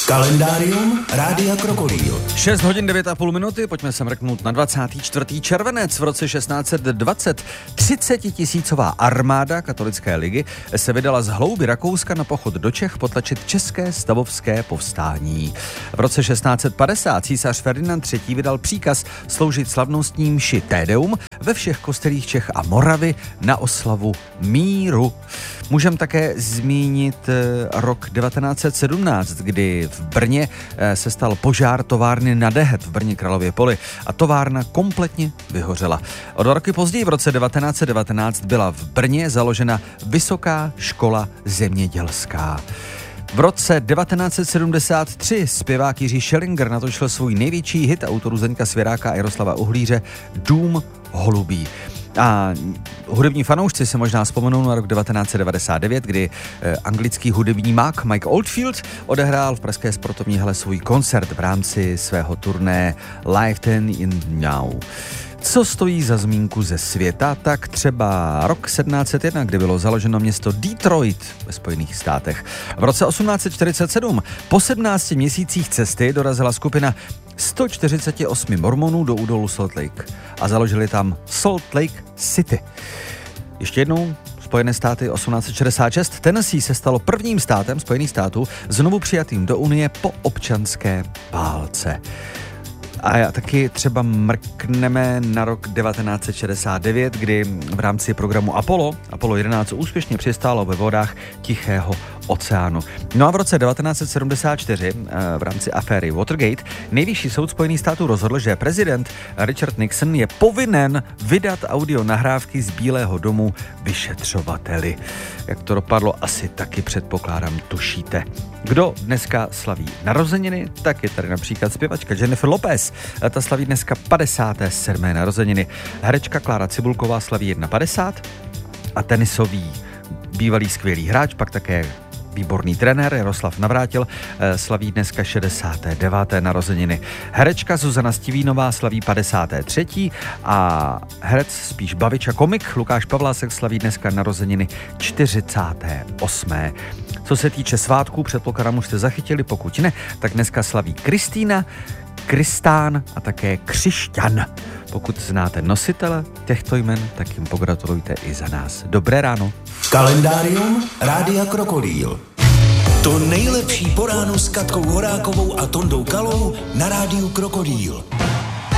Kalendarium Rádia Krokodýl. 6 hodin 9,5 minuty, pojďme se mrknout na 24. červenec. V roce 1620 30 000 armáda katolické ligy se vydala z hlouby Rakouska na pochod do Čech potlačit české stavovské povstání. V roce 1650 císař Ferdinand III. Vydal příkaz sloužit slavnostní mši Te Deum ve všech kostelích Čech a Moravy na oslavu míru. Můžeme také zmínit rok 1917, kdy v Brně se stal požár továrny na Dehet v Brně Králově Poli a továrna kompletně vyhořela. O 2 roky později v roce 1919 byla v Brně založena Vysoká škola zemědělská. V roce 1973 zpěvák Jiří Schellinger natočil svůj největší hit autorů Zdeňka Svěráka a Jaroslava Uhlíře Dům holubí. A hudební fanoušci se možná vzpomenou na rok 1999, kdy anglický hudební mák Mike Oldfield odehrál v pražské sportovní hale svůj koncert v rámci svého turné Live 10 in Now. Co stojí za zmínku ze světa, tak třeba rok 1701, kdy bylo založeno město Detroit ve Spojených státech. V roce 1847 po 17 měsících cesty dorazila skupina 148 mormonů do údolu Salt Lake a založili tam Salt Lake City. Ještě jednou, Spojené státy 1866, Tennessee se stalo prvním státem Spojených států znovu přijatým do Unie po občanské válce. A taky třeba mrkneme na rok 1969, kdy v rámci programu Apollo 11 úspěšně přistálo ve vodách Tichého oceánu. No a v roce 1974 v rámci aféry Watergate nejvyšší soud Spojených států rozhodl, že prezident Richard Nixon je povinen vydat audio nahrávky z Bílého domu vyšetřovateli. Jak to dopadlo, asi taky předpokládám tušíte. Kdo dneska slaví narozeniny, tak je tady například zpěvačka Jennifer Lopez. Ta slaví dneska 57. narozeniny. Herečka Klára Cibulková slaví 51. A tenisový bývalý skvělý hráč, pak také výborný trenér Jaroslav Navrátil slaví dneska 69. narozeniny. Herečka Zuzana Stivínová slaví 53. a herec, spíš bavič a komik Lukáš Pavlásek slaví dneska narozeniny 48. Co se týče svátků, předpokládám, už jste zachytili, pokud ne, tak dneska slaví Kristýna, Kristán a také Křišťan. Pokud znáte nositele těchto jmen, tak jim pogratulujte i za nás. Dobré ráno. Kalendarium Rádia Krokodýl. To nejlepší po ránu s Katkou Horákovou a Tondou Kalou na Rádiu Krokodýl.